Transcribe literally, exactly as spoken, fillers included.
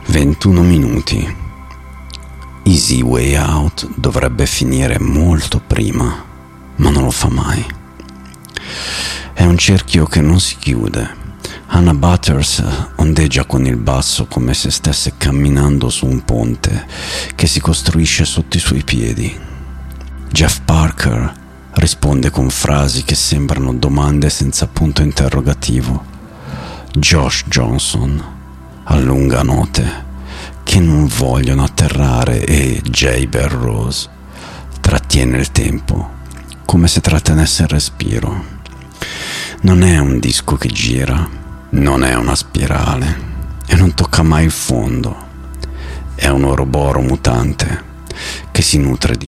ventuno minuti. Easy Way Out dovrebbe finire molto prima, ma non lo fa mai. È un cerchio che non si chiude. Hannah Butters ondeggia con il basso come se stesse camminando su un ponte che si costruisce sotto i suoi piedi. Jeff Parker risponde con frasi che sembrano domande senza punto interrogativo. Josh Johnson allunga note che non vogliono atterrare e Jay Belrose trattiene il tempo come se trattenesse il respiro. Non è un disco che gira, non è una spirale e non tocca mai il fondo. È un oroboro mutante che si nutre di